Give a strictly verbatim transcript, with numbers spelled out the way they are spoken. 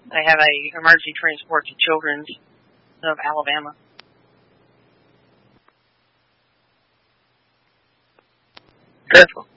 They have a emergency transport to Children's of Alabama. Dreadful.